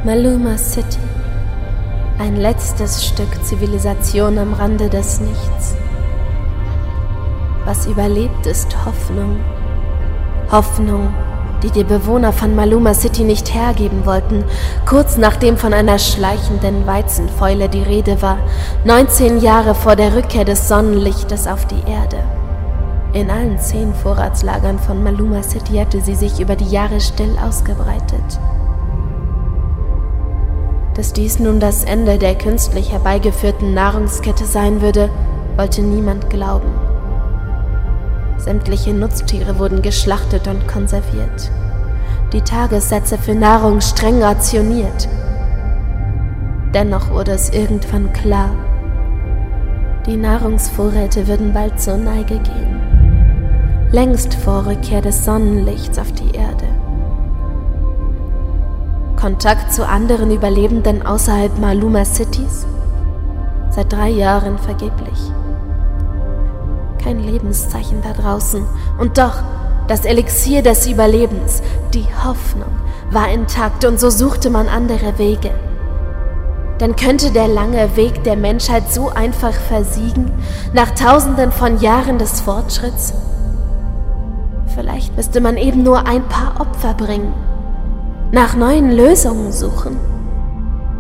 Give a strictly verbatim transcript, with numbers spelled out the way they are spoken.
Maluma City. Ein letztes Stück Zivilisation am Rande des Nichts. Was überlebt, ist Hoffnung. Hoffnung, die die Bewohner von Maluma City nicht hergeben wollten, kurz nachdem von einer schleichenden Weizenfäule die Rede war, neunzehn Jahre vor der Rückkehr des Sonnenlichtes auf die Erde. In allen zehn Vorratslagern von Maluma City hatte sie sich über die Jahre still ausgebreitet. Dass dies nun das Ende der künstlich herbeigeführten Nahrungskette sein würde, wollte niemand glauben. Sämtliche Nutztiere wurden geschlachtet und konserviert. Die Tagessätze für Nahrung streng rationiert. Dennoch wurde es irgendwann klar, die Nahrungsvorräte würden bald zur Neige gehen. Längst vor Rückkehr des Sonnenlichts auf die Erde. Kontakt zu anderen Überlebenden außerhalb Maluma Cities? Seit drei Jahren vergeblich. Kein Lebenszeichen da draußen. Und doch, das Elixier des Überlebens, die Hoffnung, war intakt und so suchte man andere Wege. Denn könnte der lange Weg der Menschheit so einfach versiegen, nach Tausenden von Jahren des Fortschritts? Vielleicht müsste man eben nur ein paar Opfer bringen, nach neuen Lösungen suchen.